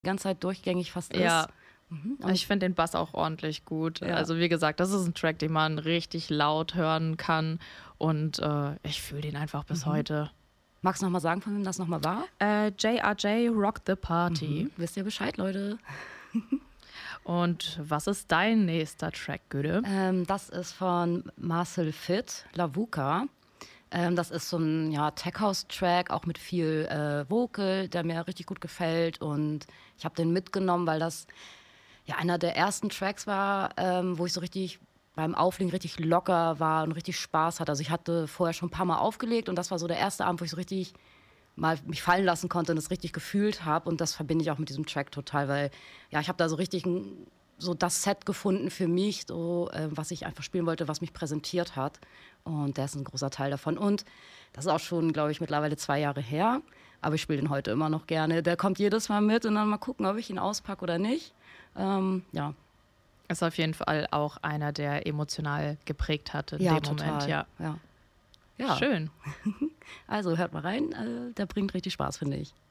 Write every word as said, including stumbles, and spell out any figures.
die ganze Zeit durchgängig fast Ja. ist. Mhm. Ich finde den Bass auch ordentlich gut. Ja. Also wie gesagt, das ist ein Track, den man richtig laut hören kann und äh, ich fühle den einfach bis Mhm. heute. Magst du noch mal sagen, von wem das nochmal war? Äh, J R J, Rock the Party. Mhm. Wisst ihr Bescheid, Leute? Und was ist dein nächster Track, Güde? Ähm, das ist von Marcel Fit, Lavuka. Ähm, das ist so ein ja, Tech-House-Track, auch mit viel äh, Vocal, der mir richtig gut gefällt. Und ich habe den mitgenommen, weil das ja einer der ersten Tracks war, ähm, wo ich so richtig beim Auflegen richtig locker war und richtig Spaß hatte. Also ich hatte vorher schon ein paar Mal aufgelegt und das war so der erste Abend, wo ich so richtig mal mich fallen lassen konnte und es richtig gefühlt habe. Und das verbinde ich auch mit diesem Track total, weil ja, ich habe da so richtig ein, so das Set gefunden für mich, so, äh, was ich einfach spielen wollte, was mich präsentiert hat. Und der ist ein großer Teil davon. Und das ist auch schon, glaube ich, mittlerweile zwei Jahre her. Aber ich spiele den heute immer noch gerne. Der kommt jedes Mal mit und dann mal gucken, ob ich ihn auspacke oder nicht. Ähm, ja. Ist auf jeden Fall auch einer, der emotional geprägt hat in Ja, dem total. Moment. Ja. Ja. Ja. Schön. Also hört mal rein, äh, der bringt richtig Spaß, finde ich.